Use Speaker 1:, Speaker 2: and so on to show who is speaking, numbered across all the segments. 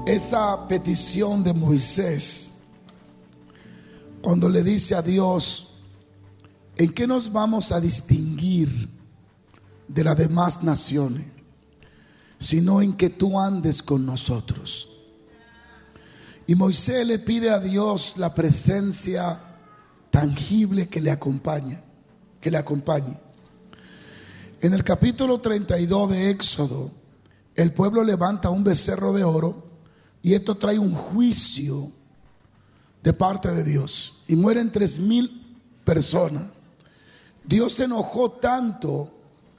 Speaker 1: esa petición de Moisés, cuando le dice a Dios: ¿en qué nos vamos a distinguir de las demás naciones? Sino en que tú andes con nosotros. Y Moisés le pide a Dios la presencia tangible que le acompañe. En el capítulo 32 de Éxodo, el pueblo levanta un becerro de oro, y esto trae un juicio de parte de Dios, y mueren 3,000 personas. Dios se enojó tanto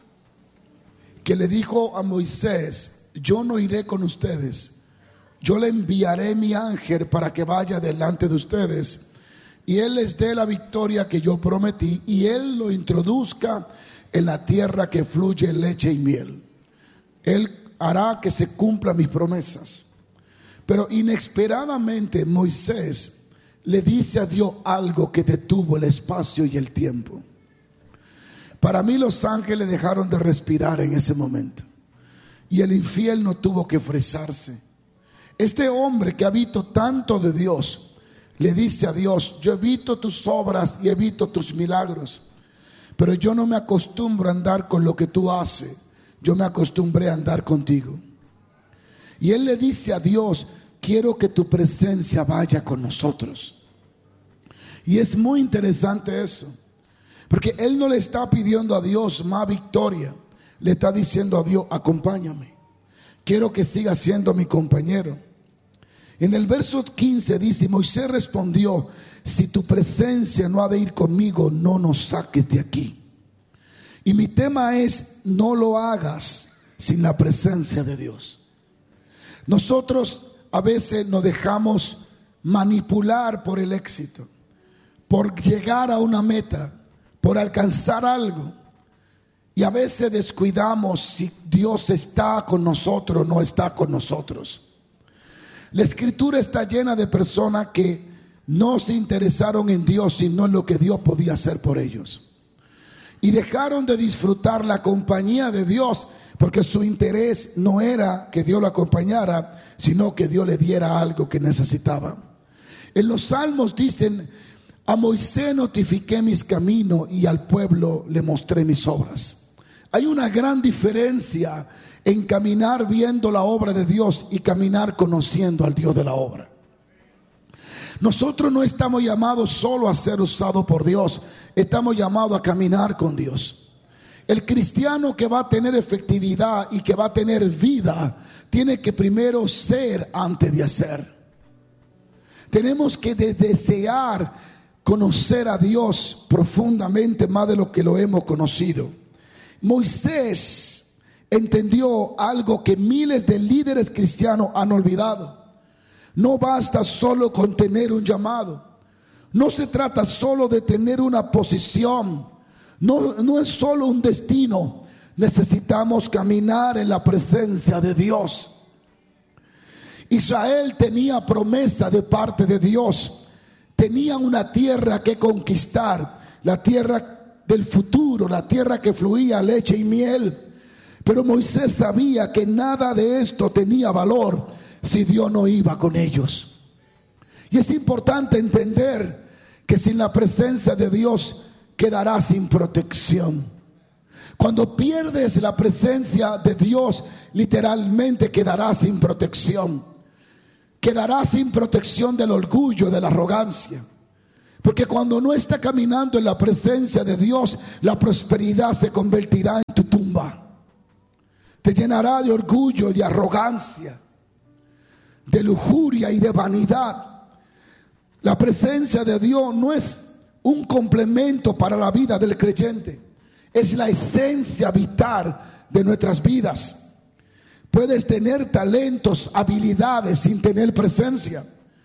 Speaker 1: que le dijo a Moisés: yo no iré con ustedes, yo le enviaré mi ángel para que vaya delante de ustedes, y él les dé la victoria que yo prometí, y él lo introduzca en la tierra que fluye leche y miel. Él hará que se cumplan mis promesas. Pero inesperadamente Moisés le dice a Dios algo que detuvo el espacio y el tiempo. Para mí los ángeles dejaron de respirar en ese momento, y el infierno tuvo que frizarse. Este hombre que ha visto tanto de Dios le dice a Dios: yo he visto tus obras y he visto tus milagros, pero yo no me acostumbro a andar con lo que tú haces, yo me acostumbré a andar contigo. Y él le dice a Dios: quiero que tu presencia vaya con nosotros. Y es muy interesante eso, porque él no le está pidiendo a Dios más victoria, le está diciendo a Dios: acompáñame, quiero que siga siendo mi compañero. En el verso 15 dice: Moisés respondió: si tu presencia no ha de ir conmigo, no nos saques de aquí. Y mi tema es: no lo hagas sin la presencia de Dios. Nosotros a veces nos dejamos manipular por el éxito, por llegar a una meta, por alcanzar algo, y a veces descuidamos si Dios está con nosotros o no está con nosotros. La escritura está llena de personas que no se interesaron en Dios, sino en lo que Dios podía hacer por ellos, y dejaron de disfrutar la compañía de Dios, porque su interés no era que Dios lo acompañara, sino que Dios le diera algo que necesitaba. En los Salmos dicen: a Moisés notifiqué mis caminos, y al pueblo le mostré mis obras. Hay una gran diferencia en caminar viendo la obra de Dios y caminar conociendo al Dios de la obra. Nosotros no estamos llamados solo a ser usados por Dios, estamos llamados a caminar con Dios. El cristiano que va a tener efectividad y que va a tener vida, tiene que primero ser antes de hacer. Tenemos que desear conocer a Dios profundamente, más de lo que lo hemos conocido. Moisés entendió algo que miles de líderes cristianos han olvidado. No basta solo con tener un llamado. No se trata solo de tener una posición. No es solo un destino. Necesitamos caminar en la presencia de Dios. Israel tenía promesa de parte de Dios. Tenía una tierra que conquistar, la tierra del futuro, la tierra que fluía leche y miel. Pero Moisés sabía que nada de esto tenía valor si Dios no iba con ellos. Y es importante entender que sin la presencia de Dios quedarás sin protección. Cuando pierdes la presencia de Dios, literalmente quedarás sin protección. Quedarás sin protección del orgullo, de la arrogancia. Porque cuando no está caminando en la presencia de Dios, la prosperidad se convertirá en tu tumba. Te llenará de orgullo, de arrogancia, de lujuria y de vanidad. La presencia de Dios no es un complemento para la vida del creyente, es la esencia vital de nuestras vidas. Puedes tener talentos, habilidades sin tener presencia.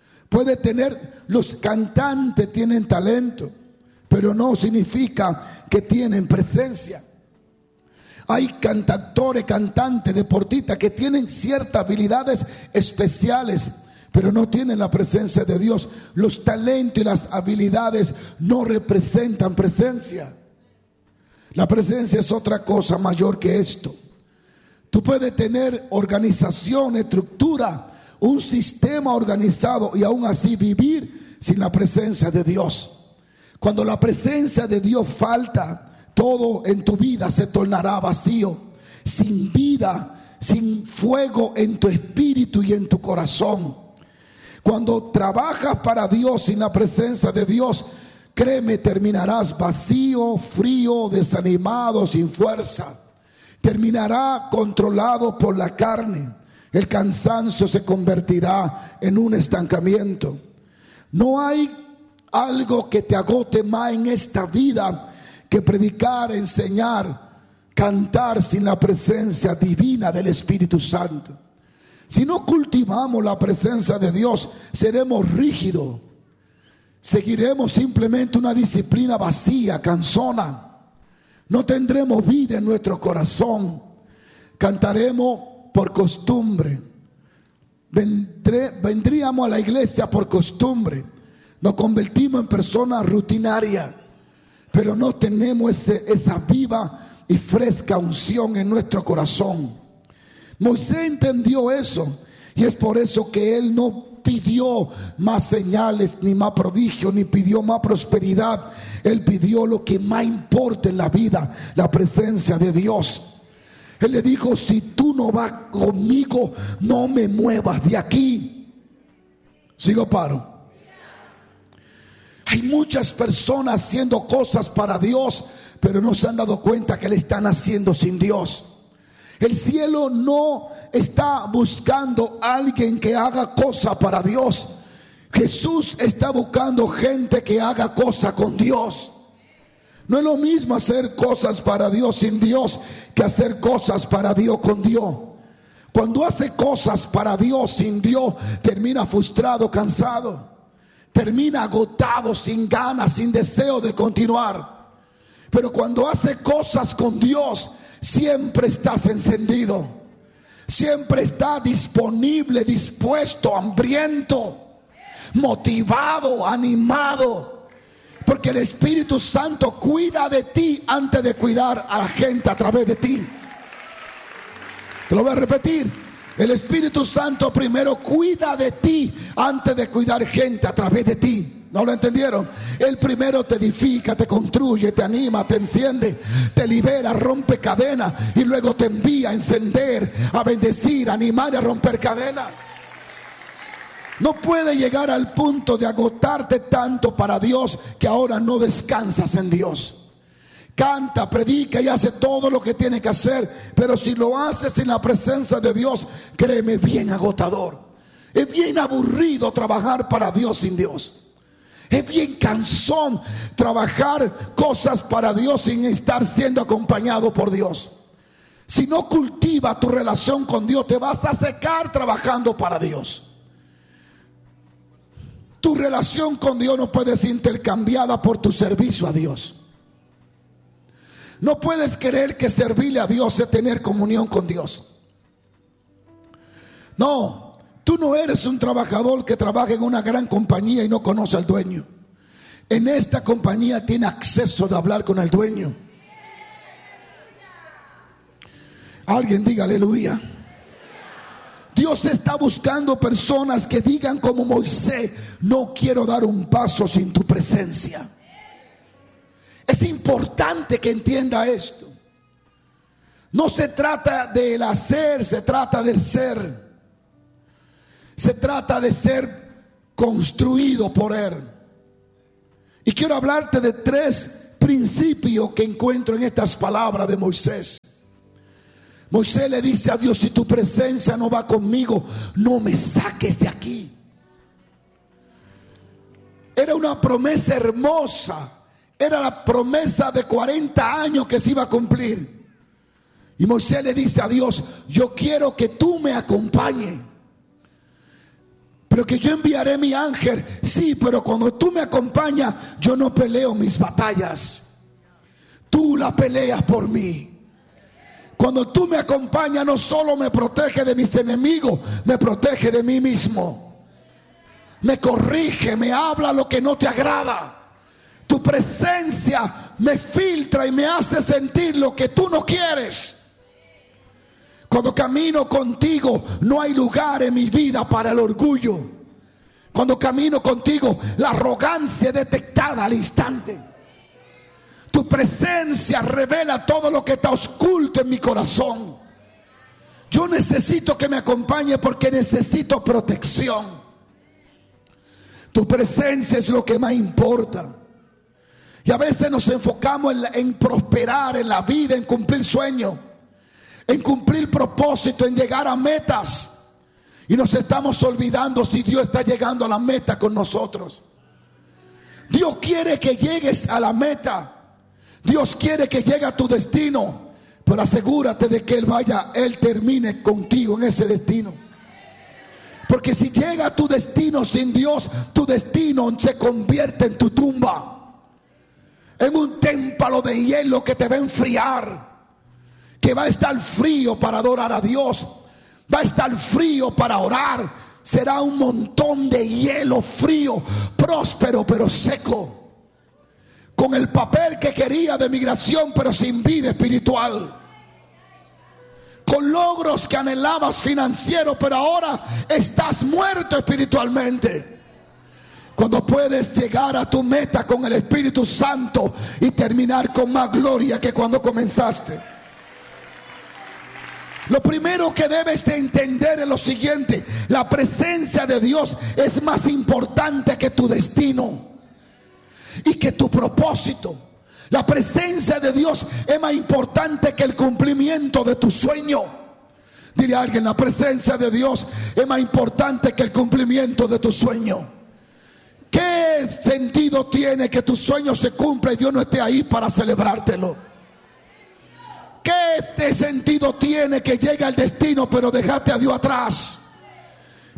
Speaker 1: Los cantantes tienen talento, pero no significa que tienen presencia. Hay cantantes, deportistas que tienen ciertas habilidades especiales, pero no tienen la presencia de Dios. Los talentos y las habilidades no representan presencia. La presencia es otra cosa mayor que esto. Tú puedes tener organización, estructura, un sistema organizado y aún así vivir sin la presencia de Dios. Cuando la presencia de Dios falta, todo en tu vida se tornará vacío, sin vida, sin fuego en tu espíritu y en tu corazón. Cuando trabajas para Dios sin la presencia de Dios, créeme, terminarás vacío, frío, desanimado, sin fuerza. Terminará controlado por la carne. El cansancio se convertirá en un estancamiento. No hay algo que te agote más en esta vida que predicar, enseñar, cantar sin la presencia divina del Espíritu Santo. Si no cultivamos la presencia de Dios, seremos rígidos. Seguiremos simplemente una disciplina vacía, cansona. No tendremos vida en nuestro corazón. Cantaremos por costumbre. Vendríamos a la iglesia por costumbre. Nos convertimos en personas rutinarias. Pero no tenemos esa viva y fresca unción en nuestro corazón. Moisés entendió eso, y es por eso que él no pidió más señales, ni más prodigios, ni pidió más prosperidad. Él pidió lo que más importa en la vida, la presencia de Dios. Él le dijo: si tú no vas conmigo, no me muevas de aquí. ¿Sigo paro? Hay muchas personas haciendo cosas para Dios, pero no se han dado cuenta que le están haciendo sin Dios. El cielo no está buscando a alguien que haga cosas para Dios. Jesús está buscando gente que haga cosas con Dios. No es lo mismo hacer cosas para Dios sin Dios que hacer cosas para Dios con Dios. Cuando hace cosas para Dios sin Dios, termina frustrado, cansado. Termina agotado, sin ganas, sin deseo de continuar. Pero cuando hace cosas con Dios, siempre estás encendido. Siempre está disponible, dispuesto, hambriento, motivado, animado. Porque el Espíritu Santo cuida de ti antes de cuidar a la gente a través de ti. Te lo voy a repetir. El Espíritu Santo primero cuida de ti antes de cuidar gente a través de ti. ¿No lo entendieron? Él primero te edifica, te construye, te anima, te enciende, te libera, rompe cadenas y luego te envía a encender, a bendecir, a animar y a romper cadenas. No puede llegar al punto de agotarte tanto para Dios que ahora no descansas en Dios. Canta, predica y hace todo lo que tiene que hacer, pero si lo haces sin la presencia de Dios, créeme, bien agotador. Es bien aburrido trabajar para Dios sin Dios. Es bien cansón trabajar cosas para Dios sin estar siendo acompañado por Dios. Si no cultivas tu relación con Dios, te vas a secar trabajando para Dios. Tu relación con Dios no puede ser intercambiada por tu servicio a Dios. No puedes creer que servirle a Dios es tener comunión con Dios. No, tú no eres un trabajador que trabaja en una gran compañía y no conoce al dueño. En esta compañía tiene acceso de hablar con el dueño. Alguien diga aleluya. Dios está buscando personas que digan como Moisés: no quiero dar un paso sin tu presencia. Es importante que entienda esto. No se trata del hacer, se trata del ser. Se trata de ser construido por Él. Y quiero hablarte de 3 principios que encuentro en estas palabras de Moisés. Moisés le dice a Dios: si tu presencia no va conmigo, no me saques de aquí. Era una promesa hermosa. Era la promesa de 40 años que se iba a cumplir. Y Moisés le dice a Dios: yo quiero que tú me acompañes. Pero que yo enviaré mi ángel. Sí, pero cuando tú me acompañas, yo no peleo mis batallas. Tú la peleas por mí. Cuando tú me acompañas, no solo me protege de mis enemigos, me protege de mí mismo. Me corrige, me habla lo que no te agrada. Tu presencia me filtra y me hace sentir lo que tú no quieres. Cuando camino contigo, no hay lugar en mi vida para el orgullo. Cuando camino contigo, la arrogancia es detectada al instante. Tu presencia revela todo lo que está oculto en mi corazón. Yo necesito que me acompañe porque necesito protección. Tu presencia es lo que más importa. Y a veces nos enfocamos en prosperar en la vida, en cumplir sueños, en cumplir propósitos, en llegar a metas. Y nos estamos olvidando si Dios está llegando a la meta con nosotros. Dios quiere que llegues a la meta. Dios quiere que llegue a tu destino. Pero asegúrate de que Él termine contigo en ese destino. Porque si llega a tu destino sin Dios, tu destino se convierte en tu tumba. En un témpano de hielo que te va a enfriar. Que va a estar frío para adorar a Dios. Va a estar frío para orar. Será un montón de hielo frío, próspero pero seco. Con el papel que quería de migración pero sin vida espiritual. Con logros que anhelabas financieros pero ahora estás muerto espiritualmente. Cuando puedes llegar a tu meta con el Espíritu Santo y terminar con más gloria que cuando comenzaste. Lo primero que debes de entender es lo siguiente: la presencia de Dios es más importante que tu destino y que tu propósito. La presencia de Dios es más importante que el cumplimiento de tu sueño. Dile a alguien: la presencia de Dios es más importante que el cumplimiento de tu sueño. ¿Qué sentido tiene que tu sueño se cumpla y Dios no esté ahí para celebrártelo? ¿Qué sentido tiene que llegue al destino pero dejaste a Dios atrás?